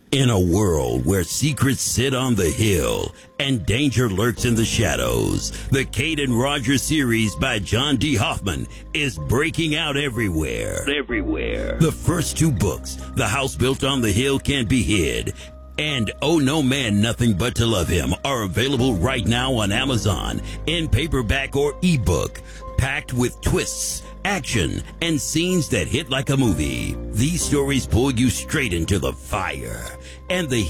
In a world where secrets sit on the hill and danger lurks in the shadows, the Kate and Roger series by John D. Hoffman is breaking out everywhere. The first two books, The House Built on the Hill Can't Be Hid and Oh No Man Nothing But to Love Him, are available right now on Amazon in paperback or ebook, packed with twists, action, and scenes that hit like a movie. These stories pull you straight into the fire, and the